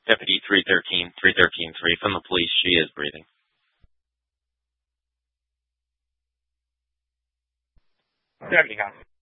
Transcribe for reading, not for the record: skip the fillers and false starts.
Deputy 313-3 from the police. She is breathing. Deputy,